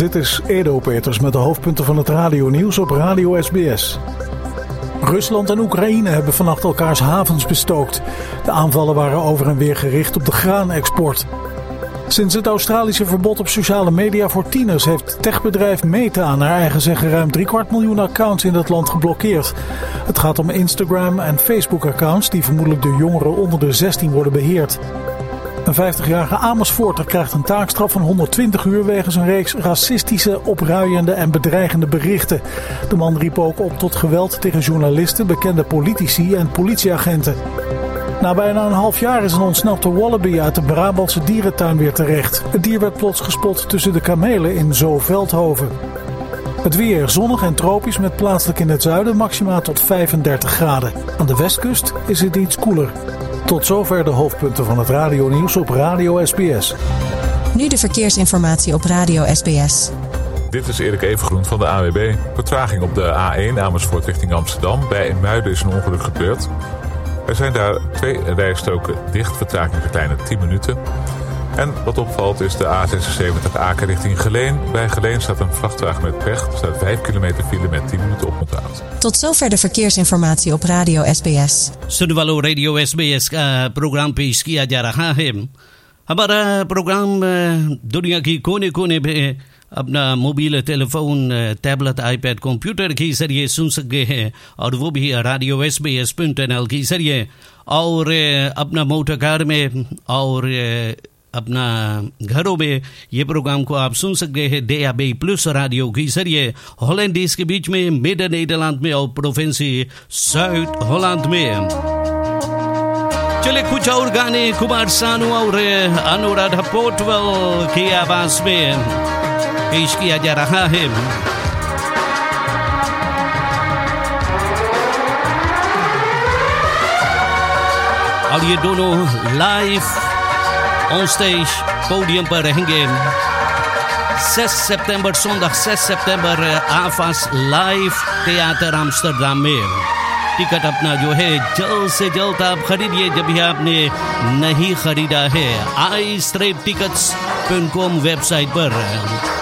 Dit is Edo Peters met de hoofdpunten van het radionieuws op Radio SBS. Rusland en Oekraïne hebben vannacht elkaars havens bestookt. De aanvallen waren over en weer gericht op de graanexport. Sinds het Australische verbod op sociale media voor tieners heeft techbedrijf Meta naar eigen zeggen ruim 250.000 accounts in het land geblokkeerd. Het gaat om Instagram en Facebook-accounts die vermoedelijk door jongeren onder de 16 worden beheerd. Een 50-jarige Amersfoorter krijgt een taakstraf van 120 uur wegens een reeks racistische, opruiende en bedreigende berichten. De man riep ook op tot geweld tegen journalisten, bekende politici en politieagenten. Na bijna een half jaar is een ontsnapte wallaby uit de Brabantse dierentuin weer terecht. Het dier werd plots gespot tussen de kamelen in Zoo-Veldhoven. Het weer zonnig en tropisch met plaatselijk in het zuiden maxima tot 35 graden. Aan de westkust is het iets koeler. Tot zover de hoofdpunten van het radionieuws op Radio SBS. Nu de verkeersinformatie op Radio SBS. Dit is Erik Evengroen van de AWB. Vertraging op de A1 Amersfoort richting Amsterdam. Bij IJmuiden is een ongeluk gebeurd. Er zijn daar 2 rijstroken dicht, vertraging een kleine 10 minuten. En wat opvalt is de A76 Aken richting Geleen. Bij Geleen staat een vrachtwagen met pech. Er staat 5 kilometer file met 10 minuten oponthoud. Tot zover de verkeersinformatie op Radio SBS. सुनने वालों radio SBS का प्रोग्राम पेश किया जा रहा है। हमारा प्रोग्राम दुनिया की कोने कोने पे अपना mobile telephone tablet iPad computer के जरिए सुन सकते हैं और वो भी रेडियो SBS.nl के जरिए और अपना मोटर कार में और अपना घरों में ये प्रोग्राम को आप सुन सकते हैं DAB+ रेडियो के जरिए हॉलैंड देश के बीच में मिडल नीदरलैंड में और प्रोविंसी साउथ हॉलैंड में। चले कुछ और गाने कुमार सानू और अनुराधा पोर्टवेल की आवाज में पेश किया जा रहा है। और ये दोनों लाइव ऑन स्टेज पोडियम पर रहेंगे 6 सितंबर zondag 6 सितंबर आफास लाइव थिएटर एम्स्टर्डम में। टिकट अपना जो है जल्द से जल्द आप खरीदिए जब भी आपने नहीं खरीदा है iStriptickets.com वेबसाइट पर।